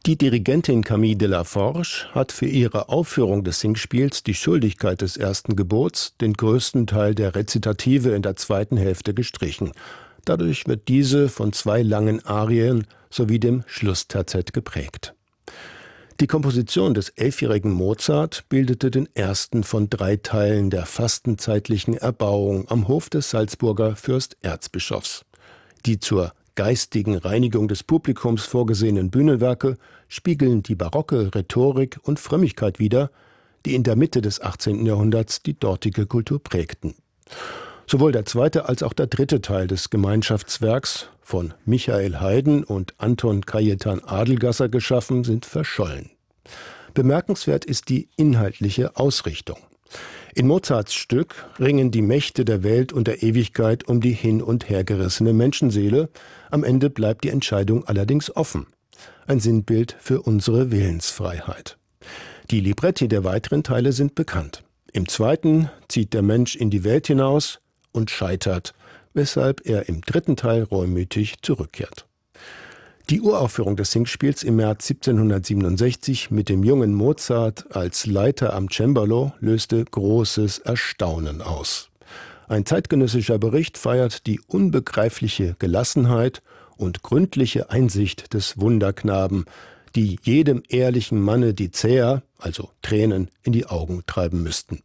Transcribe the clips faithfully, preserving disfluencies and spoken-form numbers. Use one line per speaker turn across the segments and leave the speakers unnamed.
Die Dirigentin Camille Delaforge hat für ihre Aufführung des Singspiels Die Schuldigkeit des ersten Gebots den größten Teil der Rezitative in der zweiten Hälfte gestrichen. Dadurch wird diese von zwei langen Arien sowie dem Schlussterzett geprägt. Die Komposition des elfjährigen Mozart bildete den ersten von drei Teilen der fastenzeitlichen Erbauung am Hof des Salzburger Fürsterzbischofs. Die zur geistigen Reinigung des Publikums vorgesehenen Bühnenwerke spiegeln die barocke Rhetorik und Frömmigkeit wider, die in der Mitte des achtzehnten Jahrhunderts die dortige Kultur prägten. Sowohl der zweite als auch der dritte Teil des Gemeinschaftswerks, von Michael Haydn und Anton Cajetan Adelgasser geschaffen, sind verschollen. Bemerkenswert ist die inhaltliche Ausrichtung. In Mozarts Stück ringen die Mächte der Welt und der Ewigkeit um die hin- und hergerissene Menschenseele. Am Ende bleibt die Entscheidung allerdings offen. Ein Sinnbild für unsere Willensfreiheit. Die Libretti der weiteren Teile sind bekannt. Im zweiten zieht der Mensch in die Welt hinaus und scheitert, weshalb er im dritten Teil reumütig zurückkehrt. Die Uraufführung des Singspiels im März siebzehnhundertsiebenundsechzig mit dem jungen Mozart als Leiter am Cembalo löste großes Erstaunen aus. Ein zeitgenössischer Bericht feiert die unbegreifliche Gelassenheit und gründliche Einsicht des Wunderknaben, die jedem ehrlichen Manne die Zäher, also Tränen, in die Augen treiben müssten.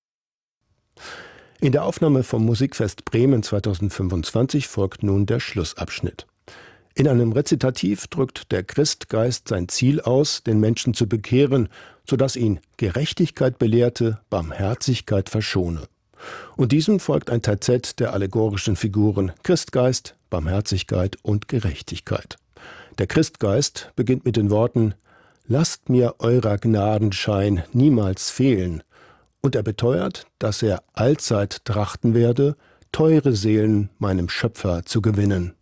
In der Aufnahme vom Musikfest Bremen zweitausendfünfundzwanzig folgt nun der Schlussabschnitt. In einem Rezitativ drückt der Christgeist sein Ziel aus, den Menschen zu bekehren, sodass ihn Gerechtigkeit belehrte, Barmherzigkeit verschone. Und diesem folgt ein Terzett der allegorischen Figuren Christgeist, Barmherzigkeit und Gerechtigkeit. Der Christgeist beginnt mit den Worten: »Lasst mir eurer Gnadenschein niemals fehlen«, und er beteuert, dass er allzeit trachten werde, teure Seelen meinem Schöpfer zu gewinnen.